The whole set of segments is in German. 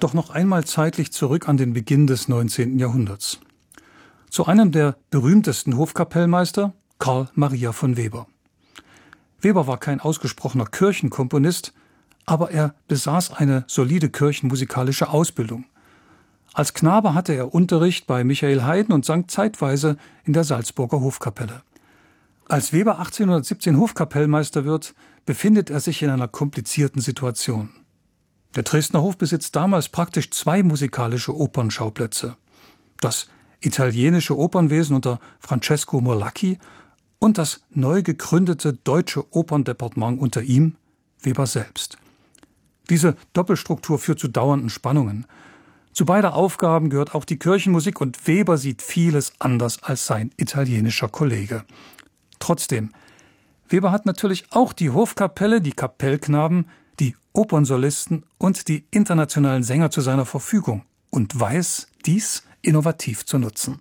Doch noch einmal zeitlich zurück an den Beginn des 19. Jahrhunderts. Zu einem der berühmtesten Hofkapellmeister, Carl Maria von Weber. Weber war kein ausgesprochener Kirchenkomponist, aber er besaß eine solide kirchenmusikalische Ausbildung. Als Knabe hatte er Unterricht bei Michael Haydn und sang zeitweise in der Salzburger Hofkapelle. Als Weber 1817 Hofkapellmeister wird, befindet er sich in einer komplizierten Situation. Der Dresdner Hof besitzt damals praktisch 2 musikalische Opernschauplätze. Das italienische Opernwesen unter Francesco Morlacchi und das neu gegründete deutsche Operndepartement unter ihm, Weber selbst. Diese Doppelstruktur führt zu dauernden Spannungen. Zu beider Aufgaben gehört auch die Kirchenmusik und Weber sieht vieles anders als sein italienischer Kollege. Trotzdem, Weber hat natürlich auch die Hofkapelle, die Kapellknaben, die Opernsolisten und die internationalen Sänger zu seiner Verfügung und weiß, dies innovativ zu nutzen.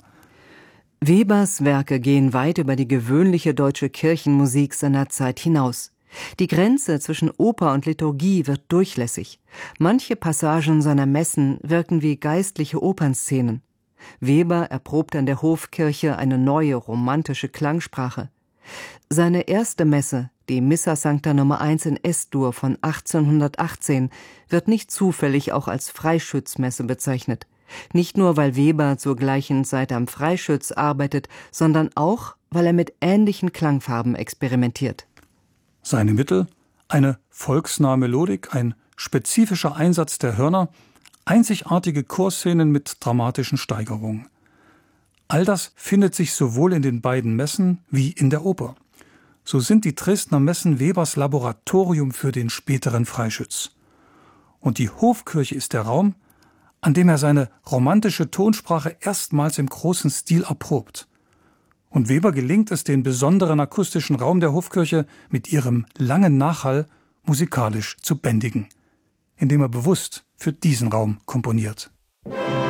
Webers Werke gehen weit über die gewöhnliche deutsche Kirchenmusik seiner Zeit hinaus. Die Grenze zwischen Oper und Liturgie wird durchlässig. Manche Passagen seiner Messen wirken wie geistliche Opernszenen. Weber erprobt an der Hofkirche eine neue romantische Klangsprache. Seine erste Messe, die Missa Sancta Nummer 1 in S-Dur von 1818, wird nicht zufällig auch als Freischützmesse bezeichnet. Nicht nur, weil Weber zur gleichen Zeit am Freischütz arbeitet, sondern auch, weil er mit ähnlichen Klangfarben experimentiert. Seine Mittel? Eine volksnahe Melodik, ein spezifischer Einsatz der Hörner, einzigartige Chorszenen mit dramatischen Steigerungen. All das findet sich sowohl in den beiden Messen wie in der Oper. So sind die Dresdner Messen Webers Laboratorium für den späteren Freischütz. Und die Hofkirche ist der Raum, an dem er seine romantische Tonsprache erstmals im großen Stil erprobt. Und Weber gelingt es, den besonderen akustischen Raum der Hofkirche mit ihrem langen Nachhall musikalisch zu bändigen, indem er bewusst für diesen Raum komponiert.